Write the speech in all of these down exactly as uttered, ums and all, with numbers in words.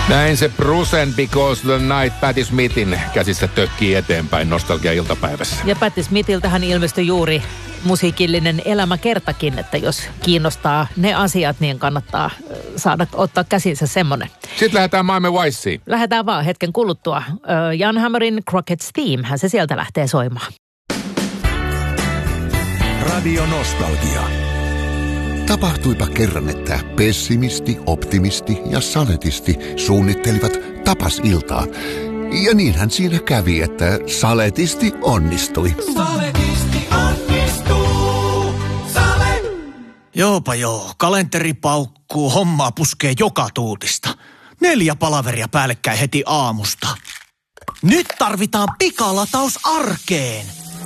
Näin se Bruce and Because the Night Patti Smithin käsissä tökkii eteenpäin Nostalgia-iltapäivässä. Ja Patti Smithiltähän ilmestyi juuri musiikillinen elämäkertakin, että jos kiinnostaa ne asiat, niin kannattaa saada ottaa käsinsä semmonen. Sitten lähdetään Miami Viceen. Lähdetään vaan hetken kuluttua. Jan Hammerin Crockett's Theme, hän se sieltä lähtee soimaan. Radio Nostalgia. Tapahtuipa kerran, että pessimisti, optimisti ja saletisti suunnittelivat tapasiltaa. Ja niinhän siinä kävi, että saletisti onnistui. Saletisti onnistuu. Sale. Joopa joo, kalenteri paukkuu, hommaa puskee joka tuutista. Neljä palaveria päällekkäin heti aamusta. Nyt tarvitaan pikalataus arkeen.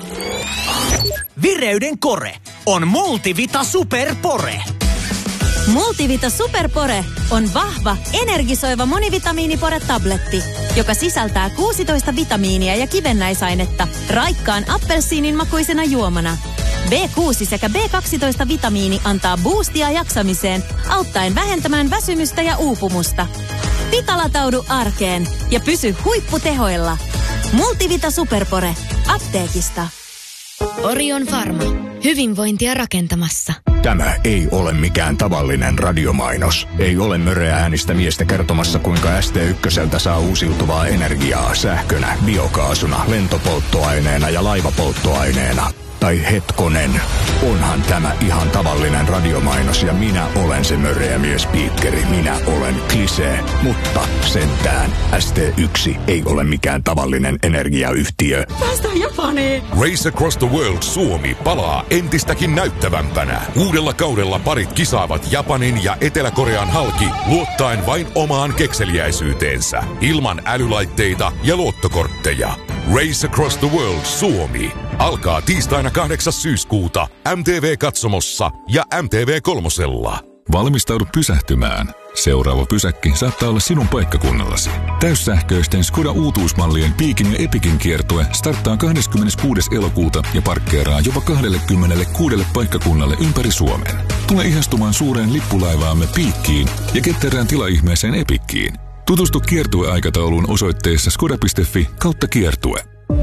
Vireyden kore on Multivita Superpore. Multivita Superpore on vahva, energisoiva monivitamiinipore-tabletti, joka sisältää kuusitoista vitamiinia ja kivennäisainetta raikkaan appelsiinin makuisena juomana. B kuusi sekä B kaksitoista vitamiini antaa boostia jaksamiseen, auttaen vähentämään väsymystä ja uupumusta. Pikalataudu arkeen ja pysy huipputehoilla. Multivita Superpore apteekista. Orion Pharma. Hyvinvointia rakentamassa. Tämä ei ole mikään tavallinen radiomainos. Ei ole möreä äänistä miestä kertomassa, kuinka S T ykköseltä saa uusiutuvaa energiaa sähkönä, biokaasuna, lentopolttoaineena ja laivapolttoaineena. Tai hetkonen, onhan tämä ihan tavallinen radiomainos ja minä olen se möreä miespiikkeri. Minä olen Klisee, mutta sentään S T yksi ei ole mikään tavallinen energiayhtiö. Päästään Japaniin! Race Across the World Suomi palaa entistäkin näyttävämpänä. Uudella kaudella parit kisaavat Japanin ja Etelä-Korean halki luottaen vain omaan kekseliäisyyteensä. Ilman älylaitteita ja luottokortteja. Race Across the World Suomi alkaa tiistaina kahdeksas syyskuuta M T V-katsomossa ja M T V kolmosella. Valmistaudu pysähtymään. Seuraava pysäkki saattaa olla sinun paikkakunnallasi. Täyssähköisten Skoda uutuusmallien Piikin ja Epikin kiertue starttaa kahdeskymmeneskuudes elokuuta ja parkkeeraa jopa kaksikymmentäkuusi paikkakunnalle ympäri Suomen. Tule ihastumaan suureen lippulaivaamme Piikkiin ja ketterään tilaihmeeseen Epikkiin. Tutustu kiertueaikatauluun osoitteessa skoda piste fi kautta kiertue.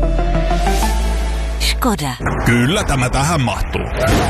Skoda. Kyllä tämä tähän mahtuu.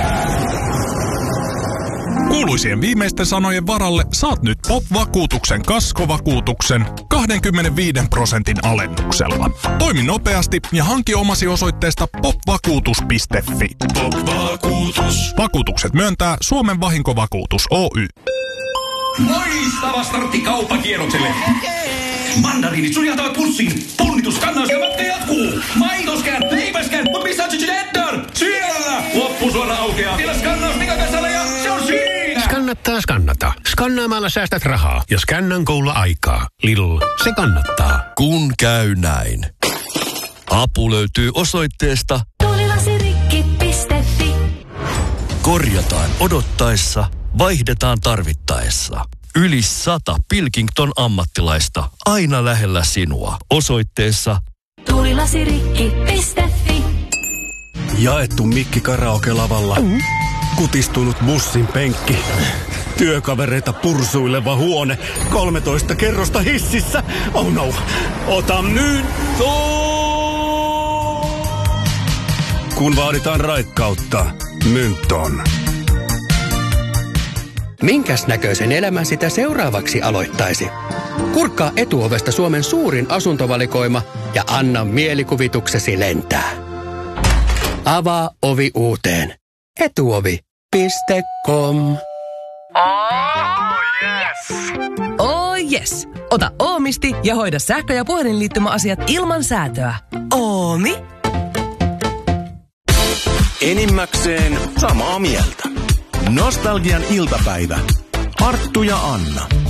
Kuuluisien viimeisten sanojen varalle saat nyt Pop-vakuutuksen kaskovakuutuksen kaksikymmentäviisi prosentin alennuksella. Toimi nopeasti ja hanki omasi osoitteesta popvakuutus piste fi. Pop-vakuutus. Vakuutukset myöntää Suomen vahinkovakuutus Oy. Loistava startti kauppakierrokselle. Mandariinit suljataan pussiin. Punnitus kannas ja matka jatkuu. Maitoskään, leipäskään, mutta missä on Cheddar? Siellä! Loppusuora aukeaa. Vielä skannaus Mikakasalla ja se on siinä! Skannattaa skannata. Skannaamalla säästät rahaa ja skännan koululla aikaa. Lidl, se kannattaa. Kun käy näin. Apu löytyy osoitteesta tuulilasirikki piste fi. Korjataan odottaessa, vaihdetaan tarvittaessa. Yli sata Pilkington ammattilaista aina lähellä sinua. Osoitteessa tuulilasirikki piste fi. Jaettu mikki karaoke-lavalla. Mm. Kutistunut bussin penkki. Työkavereita pursuileva huone. kolmetoista kerrosta hississä. Oh no. Ota nyt. Kun vaaditaan raikkautta, Mynton. Minkäs näköisen elämän sitä seuraavaksi aloittaisi? Kurkkaa Etuovesta Suomen suurin asuntovalikoima ja anna mielikuvituksesi lentää. Avaa ovi uuteen. Etuovi piste com. Oh yes! Oh yes! Ota Oomisti ja hoida sähkö- ja puhelinliittymäasiat ilman säätöä. Oomi. Enimmäkseen samaa mieltä. Nostalgian iltapäivä. Arttu ja Anna.